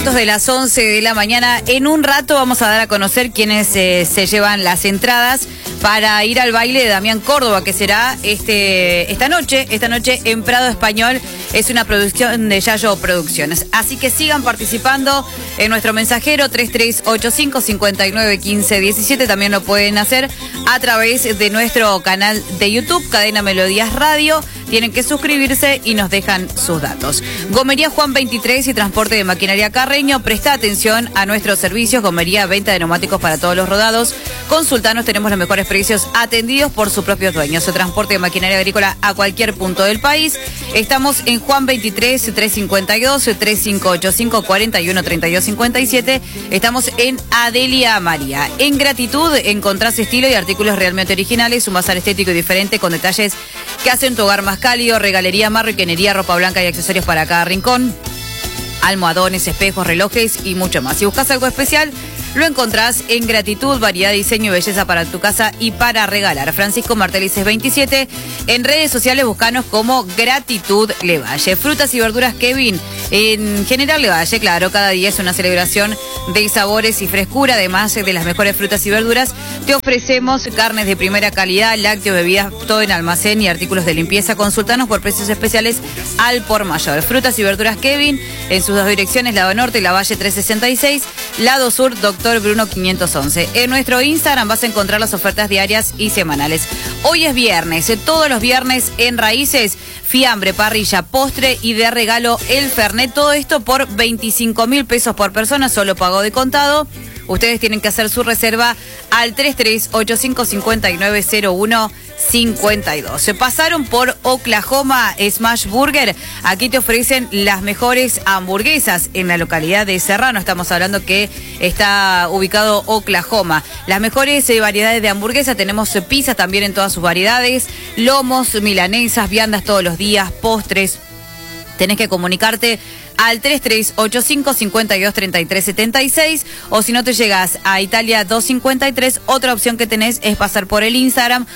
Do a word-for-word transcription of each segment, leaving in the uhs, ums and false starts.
minutos de las once de la mañana. En un rato vamos a dar a conocer quiénes eh, se llevan las entradas para ir al baile de Damián Córdoba, que será este esta noche, esta noche en Prado Español. Es una producción de Yayo Producciones. Así que sigan participando en nuestro mensajero tres tres ocho cinco, cinco nueve uno cinco uno siete. También lo pueden hacer a través de nuestro canal de YouTube, Cadena Melodías Radio. Tienen que suscribirse y nos dejan sus datos. Gomería Juan veintitrés y transporte de maquinaria Carreño. Presta atención a nuestros servicios. Gomería, venta de neumáticos para todos los rodados. Consultanos, tenemos los mejores precios atendidos por sus propios dueños. O transporte de maquinaria agrícola a cualquier punto del país. Estamos en Juan veintitrés, trescientos cincuenta y dos, treinta y cinco ochenta y cinco, cuarenta y uno, treinta y dos cincuenta y siete. Estamos en Adelia María. En Gratitud encontrás estilo y artículos realmente originales. Un bazar estético y diferente con detalles que hacen tu hogar más cálido. Regalería, marroquinería, ropa blanca y accesorios para cada rincón. Almohadones, espejos, relojes y mucho más. Si buscas algo especial, lo encontrás en Gratitud, variedad, diseño y belleza para tu casa y para regalar. Francisco Martelices veintisiete. En redes sociales buscanos como Gratitud Levalle. Frutas y verduras Kevin. En General Levalle, claro, cada día es una celebración de sabores y frescura. Además de las mejores frutas y verduras, te ofrecemos carnes de primera calidad, lácteos, bebidas, todo en almacén y artículos de limpieza. Consultanos por precios especiales al por mayor. Frutas y verduras Kevin, en sus dos direcciones, lado norte, Lavalle trescientos sesenta y seis, lado sur, Doctor Bruno quinientos once. En nuestro Instagram vas a encontrar las ofertas diarias y semanales. Hoy es viernes, todos los viernes en Raíces, fiambre, parrilla, postre y de regalo el Fernet. Todo esto por veinticinco mil pesos por persona, solo pago de contado. Ustedes tienen que hacer su reserva al tres tres ocho cinco, cinco nueve cero uno cincuenta y dos. Se pasaron por Oklahoma Smash Burger. Aquí te ofrecen las mejores hamburguesas en la localidad de Serrano. Estamos hablando que está ubicado Oklahoma. Las mejores eh, variedades de hamburguesa. Tenemos eh, pizzas también en todas sus variedades. Lomos, milanesas, viandas todos los días, postres. Tenés que comunicarte al tres tres ocho cinco, cinco dos, treinta y tres setenta y seis, o si no te llegas a Italia doscientos cincuenta y tres, otra opción que tenés es pasar por el Instagram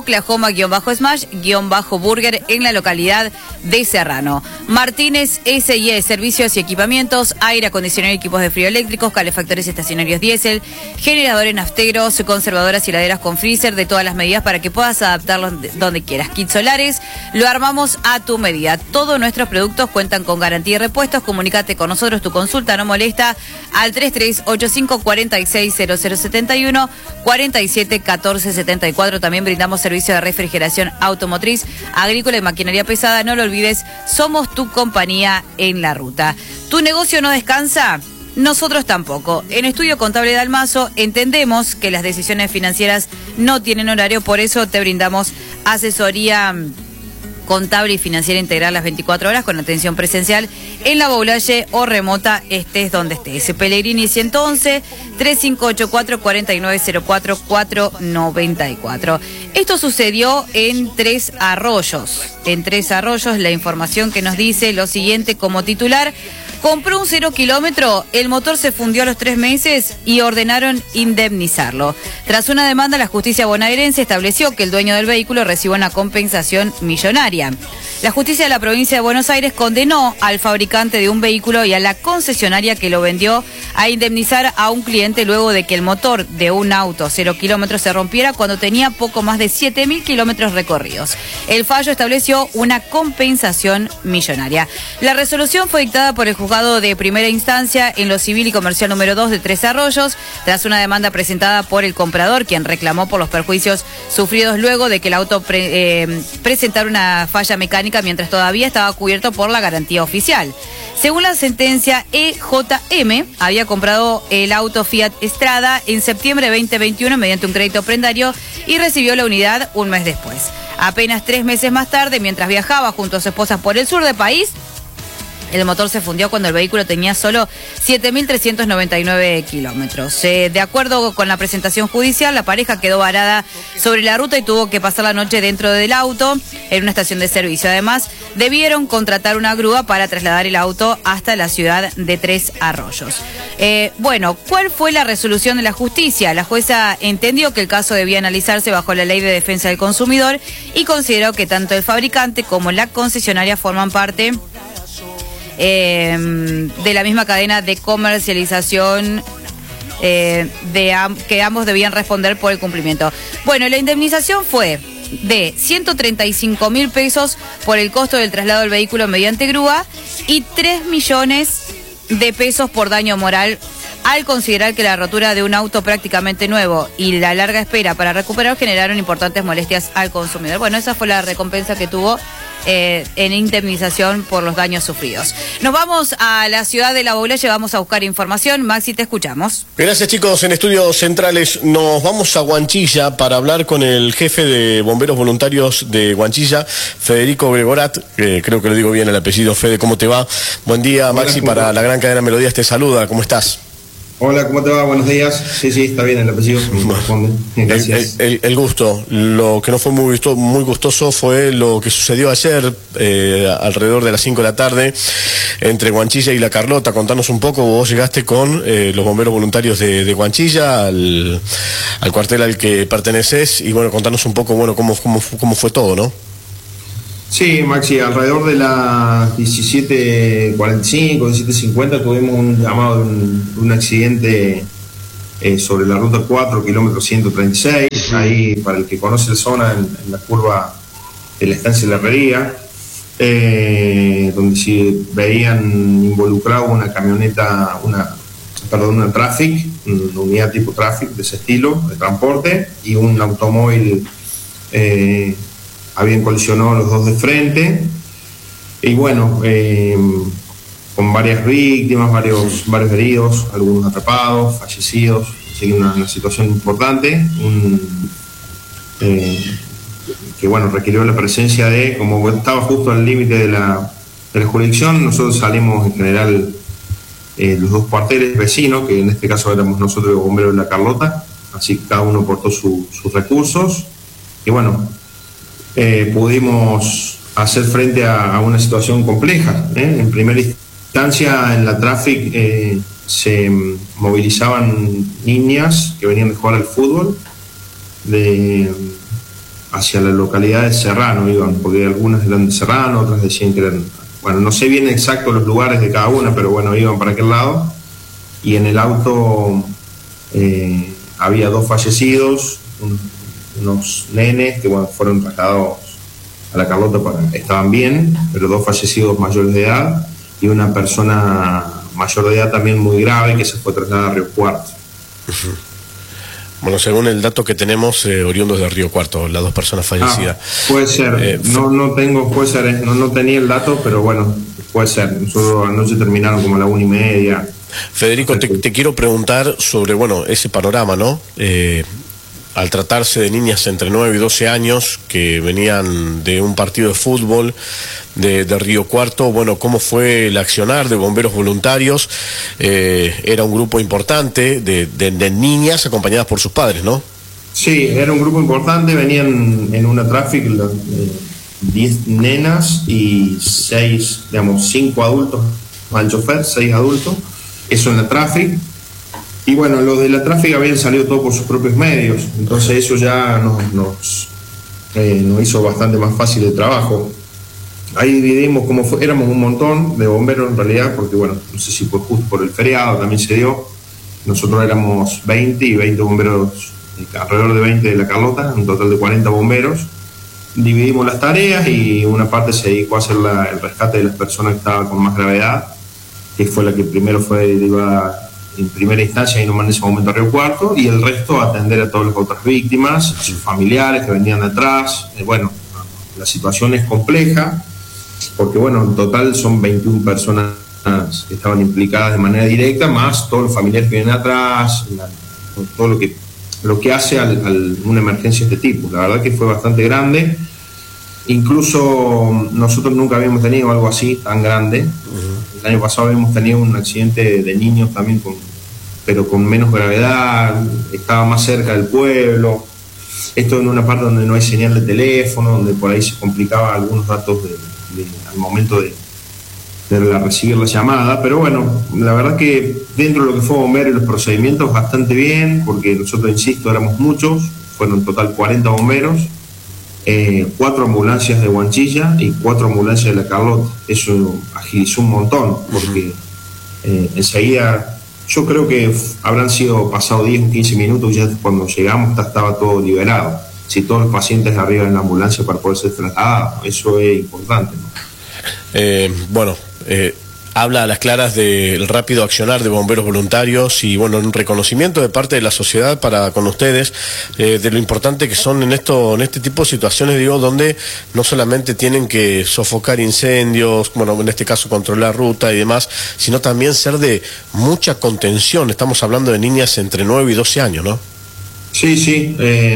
Oklahoma-Smash-Burger en la localidad de Serrano. Martínez S I E, servicios y equipamientos, aire acondicionado y equipos de frío eléctricos, calefactores estacionarios diésel, generadores nafteros, conservadoras y heladeras con freezer de todas las medidas para que puedas adaptarlos donde quieras. Kits solares, lo armamos a tu medida. Todos nuestros productos cuentan con garantía y repuesto. Comunícate con nosotros, tu consulta no molesta al tres tres ocho cinco, cuatro seis cero cero siete uno, cuatro siete uno cuatro siete cuatro. También brindamos servicio de refrigeración automotriz, agrícola y maquinaria pesada. No lo olvides, somos tu compañía en la ruta. ¿Tu negocio no descansa? Nosotros tampoco. En Estudio Contable Dalmazo entendemos que las decisiones financieras no tienen horario, por eso te brindamos asesoría contable y financiera integral las veinticuatro horas con atención presencial en la Boulaye o remota, estés donde estés. Pellegrini ciento once, tres cinco ocho cuatro, cuatro nueve cero cuatro, cuatro nueve cuatro. Esto sucedió en Tres Arroyos. En Tres Arroyos, la información que nos dice lo siguiente como titular: compró un cero kilómetro, el motor se fundió a los tres meses y ordenaron indemnizarlo. Tras una demanda, la justicia bonaerense estableció que el dueño del vehículo reciba una compensación millonaria. La justicia de la provincia de Buenos Aires condenó al fabricante de un vehículo y a la concesionaria que lo vendió a indemnizar a un cliente luego de que el motor de un auto cero kilómetros se rompiera cuando tenía poco más de siete mil kilómetros recorridos. El fallo estableció una compensación millonaria. La resolución fue dictada por el juzgado de primera instancia en lo civil y comercial número dos de Tres Arroyos, tras una demanda presentada por el comprador, quien reclamó por los perjuicios sufridos luego de que el auto pre, eh, presentara una falla mecánica mientras todavía estaba cubierto por la garantía oficial. Según la sentencia, E J M había comprado el auto Fiat Strada en septiembre de veinte veintiuno mediante un crédito prendario y recibió la unidad un mes después. Apenas tres meses más tarde, mientras viajaba junto a su esposa por el sur del país, el motor se fundió cuando el vehículo tenía solo siete mil trescientos noventa y nueve kilómetros. Eh, de acuerdo con la presentación judicial, la pareja quedó varada sobre la ruta y tuvo que pasar la noche dentro del auto en una estación de servicio. Además, debieron contratar una grúa para trasladar el auto hasta la ciudad de Tres Arroyos. Eh, bueno, ¿cuál fue la resolución de la justicia? La jueza entendió que el caso debía analizarse bajo la Ley de Defensa del Consumidor y consideró que tanto el fabricante como la concesionaria forman parte eh, de la misma cadena de comercialización eh, de am que ambos debían responder por el cumplimiento. Bueno, la indemnización fue de ciento treinta y cinco mil pesos por el costo del traslado del vehículo mediante grúa y tres millones de pesos por daño moral, al considerar que la rotura de un auto prácticamente nuevo y la larga espera para recuperar generaron importantes molestias al consumidor. Bueno, esa fue la recompensa que tuvo eh, en indemnización por los daños sufridos. Nos vamos a la ciudad de La Baulaya, vamos a buscar información. Maxi, te escuchamos. Gracias, chicos. En Estudios Centrales nos vamos a Huanchilla para hablar con el jefe de bomberos voluntarios de Huanchilla, Federico Gregorat, que creo que lo digo bien el apellido. Fede, ¿cómo te va? Buen día, Maxi. Hola, para la gran cadena Melodías te saluda. ¿Cómo estás? Hola, ¿cómo te va? Buenos días. Sí, sí, está bien el apellido. Bueno, Gracias. El, el, el gusto. Lo que no fue muy, gusto, muy gustoso fue lo que sucedió ayer, eh, alrededor de las cinco de la tarde, entre Huanchilla y La Carlota. Contanos un poco, vos llegaste con eh, los bomberos voluntarios de, de Huanchilla, al, al cuartel al que perteneces, y bueno, contanos un poco, bueno, cómo, cómo, cómo fue todo, ¿no? Sí, Maxi, alrededor de las diecisiete cuarenta y cinco, diecisiete cincuenta tuvimos un llamado de un, un accidente eh, sobre la ruta cuatro, kilómetro ciento treinta y seis, sí. Ahí, para el que conoce la zona, en, en la curva de la estancia de la Herrería, eh, donde se veían involucrado una camioneta, una, perdón, una Traffic, una unidad tipo Traffic de ese estilo, de transporte, y un automóvil. Eh, habían colisionado los dos de frente y bueno, eh, con varias víctimas, varios, varios heridos, algunos atrapados, fallecidos, así que una, una situación importante, un, eh, que bueno, requirió la presencia de, como estaba justo al límite de la, de la jurisdicción, nosotros salimos en general eh, los dos cuarteles vecinos, que en este caso éramos nosotros los bomberos de La Carlota, así que cada uno aportó su, sus recursos y bueno, Eh, pudimos hacer frente a, a una situación compleja. ¿eh? En primera instancia, en la Traffic eh, se movilizaban niñas que venían de jugar al fútbol de, hacia la localidad de Serrano, iban, porque algunas eran de Serrano, otras decían que eran, bueno, no sé bien exacto los lugares de cada una, pero bueno, iban para aquel lado, y en el auto eh, había dos fallecidos, un, unos nenes que bueno, fueron trasladados a La Carlota, para, estaban bien, pero dos fallecidos mayores de edad y una persona mayor de edad también muy grave que se fue trasladada a Río Cuarto. Uh-huh. Bueno, según el dato que tenemos, eh, oriundos de Río Cuarto, las dos personas fallecidas. Ah, puede ser, eh, no, no tengo, puede ser, no, no tenía el dato, pero bueno, puede ser. Nosotros anoche terminaron como a la una y media. Federico, te, te quiero preguntar sobre, bueno, ese panorama, ¿no? Eh, al tratarse de niñas entre nueve y doce años que venían de un partido de fútbol de, de Río Cuarto, bueno, ¿cómo fue el accionar de bomberos voluntarios? Eh, era un grupo importante de, de, de niñas acompañadas por sus padres, ¿no? Sí, era un grupo importante, venían en una Traffic diez eh, nenas y seis, digamos, cinco adultos al chofer, seis adultos, eso en la Traffic. Y bueno, los de la Traffic habían salido todo por sus propios medios, entonces eso ya nos, nos, eh, nos hizo bastante más fácil el trabajo. Ahí dividimos, como fue, éramos un montón de bomberos en realidad, porque bueno, no sé si fue justo por el feriado, también se dio. Nosotros éramos veinte y veinte bomberos, alrededor de veinte de La Carlota, un total de cuarenta bomberos. Dividimos las tareas y una parte se dedicó a hacer la, el rescate de las personas que estaban con más gravedad, que fue la que primero fue derivada en primera instancia y nomás en ese momento a Río Cuarto, y el resto a atender a todas las otras víctimas, a sus familiares que venían detrás. Eh, bueno, la situación es compleja, porque bueno, en total son veintiuna personas que estaban implicadas de manera directa, más todos los familiares que vienen atrás, la, todo lo que, lo que hace a una emergencia de este tipo. La verdad que fue bastante grande. Incluso nosotros nunca habíamos tenido algo así tan grande. Uh-huh. El año pasado habíamos tenido un accidente de niños también, con, pero con menos gravedad, estaba más cerca del pueblo. Esto en una parte donde no hay señal de teléfono, donde por ahí se complicaba algunos datos de, de, al momento de, de la, recibir la llamada. Pero bueno, la verdad que dentro de lo que fue bombero y los procedimientos, bastante bien, porque nosotros, insisto, éramos muchos, fueron en total cuarenta bomberos. eh, cuatro ambulancias de Guanchilla y cuatro ambulancias de La Carlota. Eso agilizó un montón, porque eh, enseguida, yo creo que habrán sido pasados diez o quince minutos, ya cuando llegamos estaba todo liberado. Si todos los pacientes arriba en la ambulancia para poder ser trasladados, eso es importante, ¿no? Eh, bueno, eh, habla a las claras del rápido accionar de bomberos voluntarios y, bueno, un reconocimiento de parte de la sociedad para con ustedes, eh, de lo importante que son en esto, en este tipo de situaciones, digo, donde no solamente tienen que sofocar incendios, bueno, en este caso controlar ruta y demás, sino también ser de mucha contención. Estamos hablando de niñas entre nueve y doce años, ¿no? Sí, sí. Eh,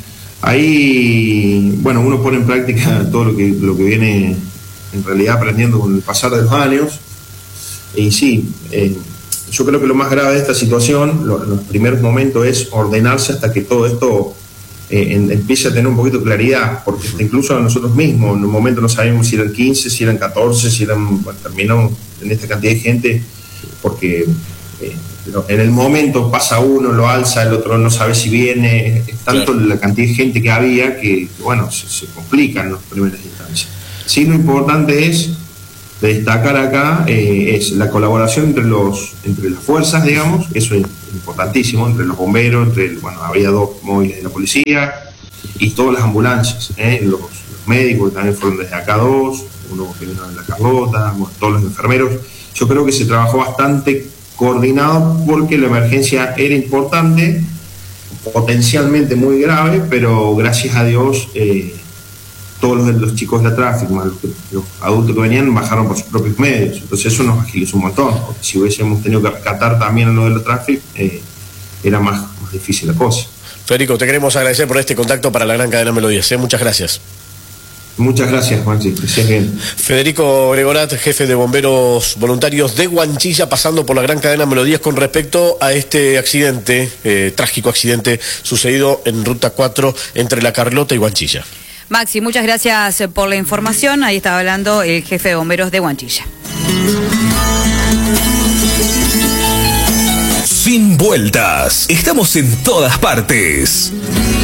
ahí, bueno, uno pone en práctica todo lo que, lo que viene en realidad aprendiendo con el pasar de los años. Y sí, eh, yo creo que lo más grave de esta situación, lo, los primeros momentos, es ordenarse hasta que todo esto eh, en, empiece a tener un poquito de claridad, porque incluso a nosotros mismos, en un momento no sabíamos si eran quince, si eran catorce, si eran, bueno, terminó en esta cantidad de gente, porque eh, en el momento pasa uno, lo alza, el otro no sabe si viene, es tanto claro. La cantidad de gente que había que, bueno, se, se complican en las primeras instancias. Sí, lo importante es de destacar acá eh, es la colaboración entre los entre las fuerzas, digamos, eso es importantísimo, entre los bomberos, entre, bueno, había dos móviles de la policía y todas las ambulancias, eh, los, los médicos que también fueron desde acá dos, uno que vino de La Carlota, bueno, todos los enfermeros. Yo creo que se trabajó bastante coordinado porque la emergencia era importante, potencialmente muy grave, pero gracias a Dios eh, todos los, los chicos de la tráfico, los, los adultos que venían, bajaron por sus propios medios. Entonces eso nos agilizó un montón. Porque si hubiésemos tenido que rescatar también a lo de la tráfico, eh, era más, más difícil la cosa. Federico, te queremos agradecer por este contacto para la Gran Cadena Melodías. ¿eh? Muchas gracias. Muchas gracias, Maxi. Que estés bien. Federico Gregorat, jefe de bomberos voluntarios de Guanchilla, pasando por la Gran Cadena Melodías con respecto a este accidente, eh, trágico accidente sucedido en Ruta cuatro entre La Carlota y Guanchilla. Maxi, muchas gracias por la información. Ahí estaba hablando el jefe de bomberos de Guanchilla. Sin vueltas. Estamos en todas partes.